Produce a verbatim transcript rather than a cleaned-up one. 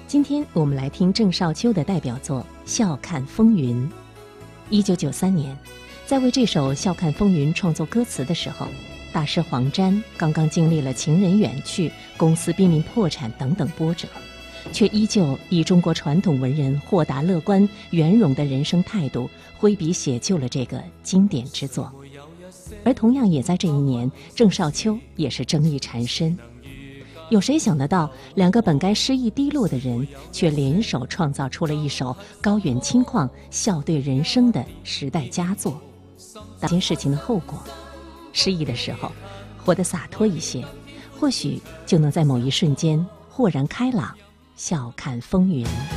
今天我们来听郑少秋的代表作《笑看风云》。一九九三年，在为这首《笑看风云》创作歌词的时候，大师黄沾刚刚经历了情人远去、公司濒临破产等等波折，却依旧以中国传统文人豁达乐观、圆融的人生态度，挥笔写就了这个经典之作。而同样也在这一年，郑少秋也是争议缠身。有谁想得到，两个本该失意低落的人，却联手创造出了一首高远清旷、笑对人生的时代佳作。当件事情的后果，失意的时候，活得洒脱一些，或许就能在某一瞬间豁然开朗，笑看风云。